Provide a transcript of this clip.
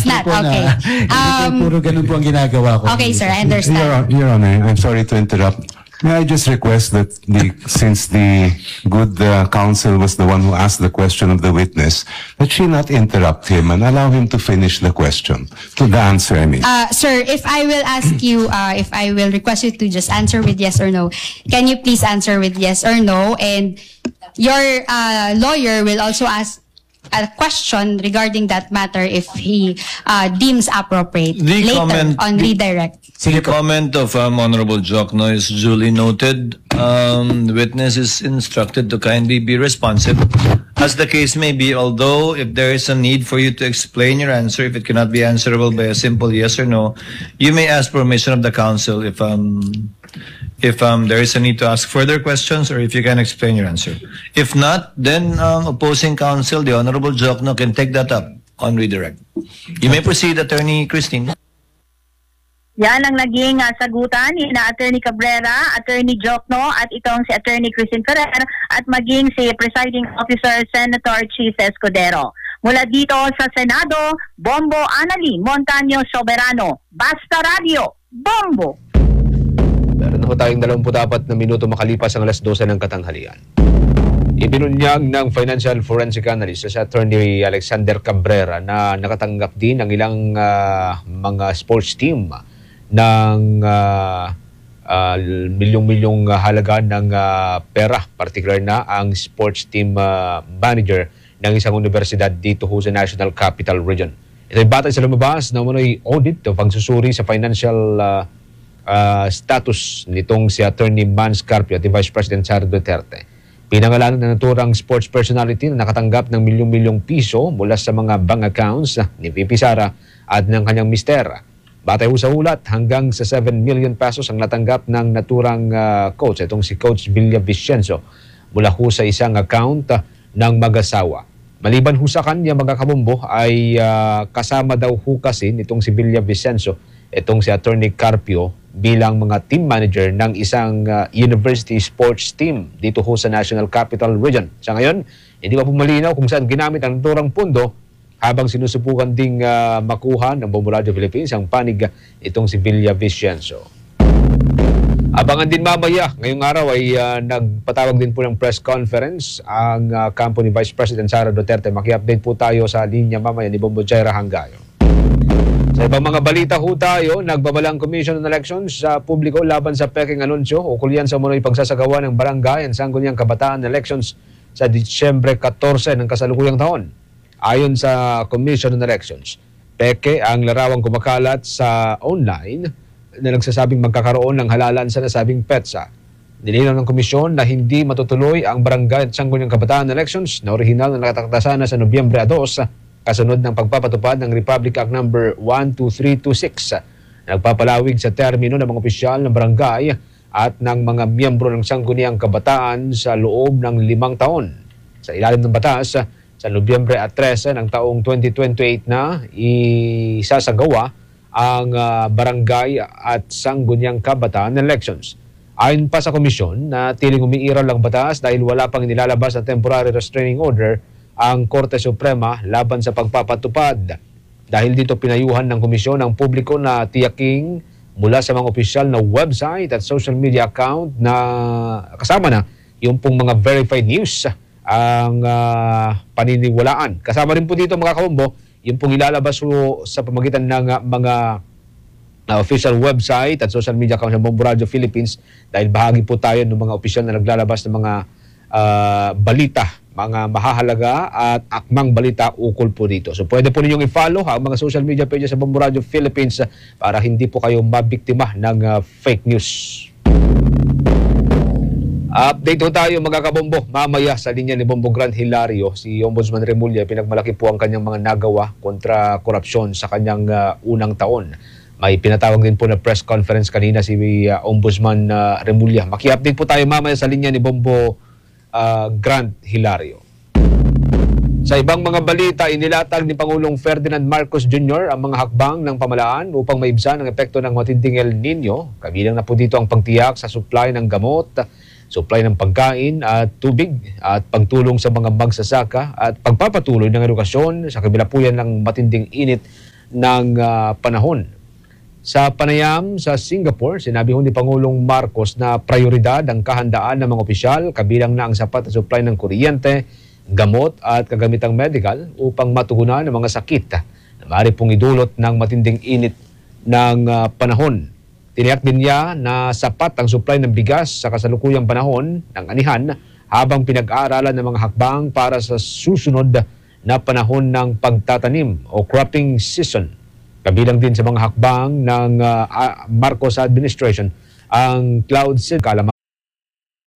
not. po Okay. Hindi po puro ganun po ang ginagawa ko. Okay, sir, I understand. Your Honor, I'm sorry to interrupt. May I just request that since the good counsel was the one who asked the question of the witness, that she not interrupt him and allow him to finish the question, to the answer, I mean. Sir, if I will ask you, if I will request you to just answer with yes or no, can you please answer with yes or no? And your lawyer will also ask a question regarding that matter if he deems appropriate The later comment- on redirect. The comment of Honorable Jokno is duly noted. The witness is instructed to kindly be responsive. As the case may be, although if there is a need for you to explain your answer, if it cannot be answerable by a simple yes or no, you may ask permission of the counsel if there is a need to ask further questions or if you can explain your answer. If not, then opposing counsel, the Honorable Jokno, can take that up on redirect. You may proceed, Attorney Christine. Yan ang naging sagutan ni na Attorney Cabrera, Attorney Jokno at itong si Attorney Christine Ferrer at maging si Presiding Officer Senator Chis Escudero. Mula dito sa Senado, Bombo Anali Montaño Soberano, Basta Radio, Bombo! Meron na ho tayong 24 na minuto makalipas ang alas 12 ng katanghalian. Ibinunyag ng Financial Forensic Analyst sa Attorney Alexander Cabrera na nakatanggap din ng ilang mga sports team ng milyong-milyong halaga ng pera, particular na ang sports team manager ng isang universidad dito ho sa National Capital Region. Ito ay batay sa lumabas na umano'y audit o pagsusuri sa financial status nitong si Attorney Mans Carpio at Vice President Sara Duterte. Pinangalanan na naturang sports personality na nakatanggap ng milyong-milyong piso mula sa mga bank accounts ni VP Sara at ng kanyang mister. Batay sa ulat, hanggang sa 7 million pesos ang natanggap ng naturang coach, itong si Coach Villavicencio, mula ho sa isang account ng mag-asawa. Maliban ho sa kanya, mga kabumbo, ay kasama daw ho kasi nitong si Villavicencio, itong si Attorney Carpio, bilang mga team manager ng isang university sports team dito ho sa National Capital Region. Sa ngayon, hindi pa po malinaw kung saan ginamit ang naturang pondo habang sinusubukan ding makuha ng Bombo Radio Philippines ang panig itong si Villavicencio. Abangan din mamaya, ngayong araw ay nagpatawag din po ng press conference ang kampo ni Vice President Sara Duterte. Maki-update po tayo sa linya mamaya ni Bombo Jaira Hangayo. Sa ibang mga balita ho tayo, nagbabalang Commission on Elections sa publiko laban sa peking anunsyo o kulyan sa munoy pagsasagawa ng barangay at sangguniang kabataan elections sa Disyembre 14 ng kasalukuyang taon. Ayon sa Commission on Elections, peke ang larawang kumakalat sa online na nagsasabing magkakaroon ng halalan sa nasabing petsa. Nilinaw ng komisyon na hindi matutuloy ang barangay at sangguniang kabataan elections na orihinal na nakatakda sana sa Nobyembre 2 kasunod ng pagpapatupad ng Republic Act No. 12326 na nagpapalawig sa termino ng mga opisyal ng barangay at ng mga miyembro ng sangguniang kabataan sa loob ng 5 taon. Sa ilalim ng batas, sa Nobyembre 13 ng taong 2028 na isasagawa ang barangay at sangguniang kabataan elections. Ayon pa sa komisyon na tiling umiiral ang batas dahil wala pang nilalabas na temporary restraining order ang Korte Suprema laban sa pagpapatupad. Dahil dito pinayuhan ng komisyon ang publiko na tiyaking mula sa mga opisyal na website at social media account na kasama na yung pong mga verified news ang paniniwalaan. Kasama rin po dito mga kabombo, yung pong ilalabas po sa pamagitan ng mga official website at social media account ng Bombo Radio Philippines dahil bahagi po tayo ng mga opisyal na naglalabas ng mga balita, mga mahahalaga at akmang balita ukol po dito. So pwede po ninyong i-follow ang mga social media pages sa Bombo Radio Philippines para hindi po kayo mabiktima ng fake news. Update ho tayo mga kabombo. Mamaya sa linya ni Bombo Grand Hilario, si Ombudsman Remulla, pinagmalaki po ang kanyang mga nagawa kontra korupsyon sa kanyang unang taon. May pinatawag din po na press conference kanina si Ombudsman Remulla. Maki-update po tayo mamaya sa linya ni Bombo Grand Hilario. Sa ibang mga balita, inilatag ni Pangulong Ferdinand Marcos Jr. ang mga hakbang ng pamahalaan upang maibsan ang epekto ng matinding El Nino. Kabilang na po dito ang pagtiyak sa supply ng gamot, supply ng pagkain at tubig at pagtulong sa mga magsasaka at pagpapatuloy ng edukasyon sa kabila po yan ng matinding init ng panahon. Sa panayam sa Singapore, sinabi ho ni Pangulong Marcos na prioridad ang kahandaan ng mga opisyal kabilang na ang sapat na supply ng kuryente, gamot at kagamitang medical upang matugunan ang mga sakit na maaari pong idulot ng matinding init ng panahon. Tiniyak din niya na sapat ang supply ng bigas sa kasalukuyang panahon ng anihan habang pinag-aaralan ng mga hakbang para sa susunod na panahon ng pagtatanim o cropping season. Kabilang din sa mga hakbang ng Marcos administration ang cloud seeding